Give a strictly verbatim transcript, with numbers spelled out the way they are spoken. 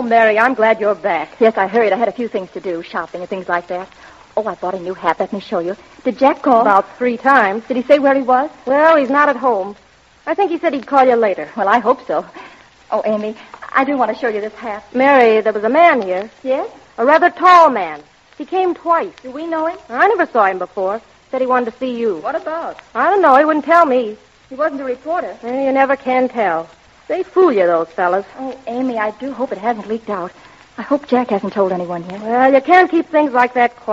Mary, I'm glad you're back. Yes, I hurried. I had a few things to do, shopping and things like that. Oh, I bought a new hat. Let me show you. Did Jack call? About three times. Did he say where he was? Well, he's not at home. I think he said he'd call you later. Well, I hope so. Oh, Amy, I do want to show you this hat. Mary, there was a man here. Yes? A rather tall man. He came twice. Do we know him? I never saw him before. Said he wanted to see you. What about? I don't know. He wouldn't tell me. He wasn't a reporter. Well, you never can tell. They fool you, those fellas. Oh, Amy, I do hope it hasn't leaked out. I hope Jack hasn't told anyone yet. Well, you can't keep things like that quiet.